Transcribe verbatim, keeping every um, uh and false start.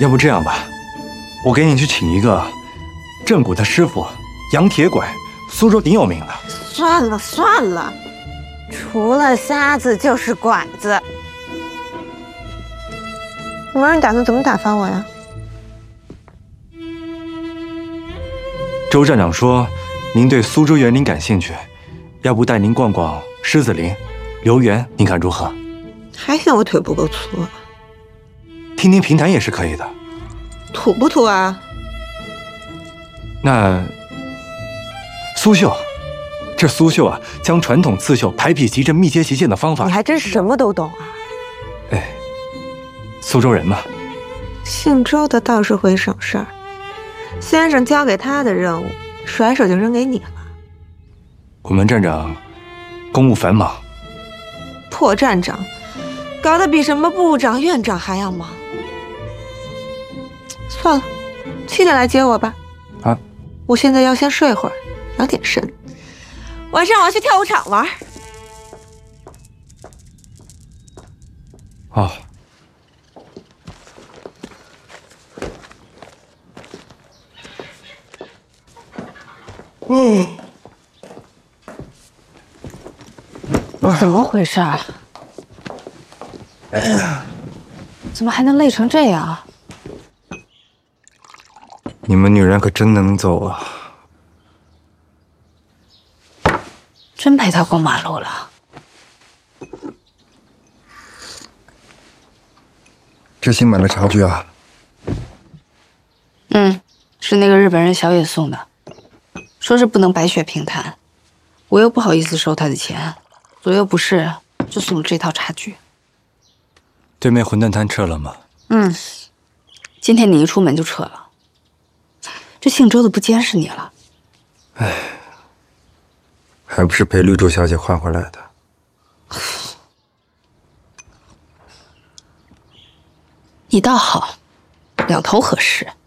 要不这样吧，我给你去请一个正骨的师傅，杨铁拐，苏州挺有名的。 算了算了，除了瞎子就是拐子。你说你打算怎么打发我呀？ 周站长说，您对苏州园林感兴趣，要不带您逛逛狮子林、留园，您看如何？ 还嫌我腿不够粗啊？ 听听评弹也是可以的。 土不土啊？ 那苏绣，这苏绣啊，将传统刺绣排比齐阵、密接齐线的方法， 你还真什么都懂啊！ 哎，苏州人嘛， 姓周的倒是会省事儿。先生交给他的任务，甩手就扔给你了。 我们站长公务繁忙， 破站长，搞得比什么部长、院长还要忙。算了，七点来接我吧。 啊， 我现在要先睡会儿，养点神。晚上我要去跳舞场玩。 哦。 嗯。 怎么回事啊？哎呀，怎么还能累成这样？ 你们女人可真能走啊！ 真陪他过马路了。 这新买的茶具啊？ 嗯，是那个日本人小野送的，说是不能白雪平弹，我又不好意思收他的钱，左右不是，就送了这套茶具。 对面混蛋摊撤了吗？ 嗯，今天你一出门就撤了。这姓周的不监视你了？ 唉，还不是陪绿洲小姐换回来的。 你倒好，两头合适。